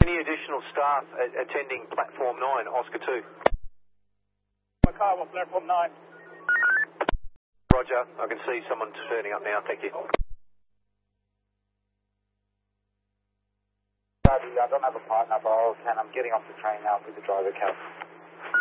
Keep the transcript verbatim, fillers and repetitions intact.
Any additional staff a- attending platform nine, Oscar two? My car on platform nine. Roger, I can see someone turning up now, thank you. I don't have a partner, but I can. I'm getting off the train now with the driver cab.